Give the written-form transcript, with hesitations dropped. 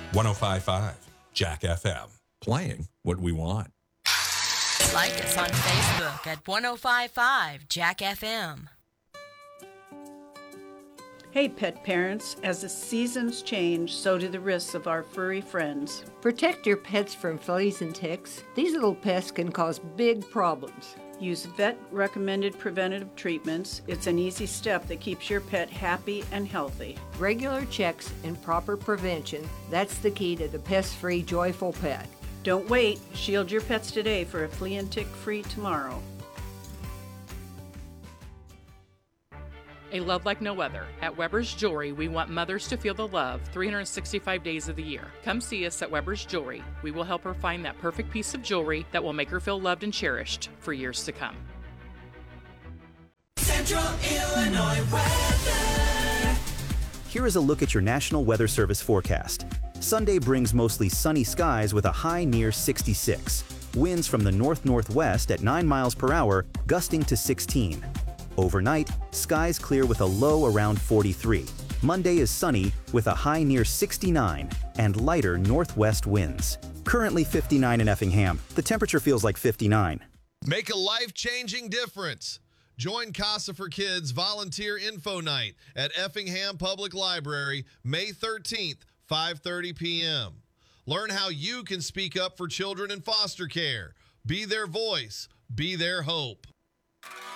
105.5 Jack FM. Playing what we want. Like us on Facebook at 105.5 Jack FM. Hey, pet parents, as the seasons change, so do the risks of our furry friends. Protect your pets from fleas and ticks. These little pests can cause big problems. Use vet-recommended preventative treatments. It's an easy step that keeps your pet happy and healthy. Regular checks and proper prevention, that's the key to the pest-free, joyful pet. Don't wait. Shield your pets today for a flea and tick-free tomorrow. A love like no other. At Weber's Jewelry, we want mothers to feel the love 365 days of the year. Come see us at Weber's Jewelry. We will help her find that perfect piece of jewelry that will make her feel loved and cherished for years to come. Central Illinois weather. Here is a look at your National Weather Service forecast. Sunday brings mostly sunny skies with a high near 66. Winds from the north-northwest at 9 miles per hour, gusting to 16. Overnight, skies clear with a low around 43. Monday is sunny with a high near 69 and lighter northwest winds. Currently 59 in Effingham. The temperature feels like 59. Make a life-changing difference. Join Casa for Kids Volunteer Info Night at Effingham Public Library, May 13th, 5:30 p.m. Learn how you can speak up for children in foster care. Be their voice. Be their hope.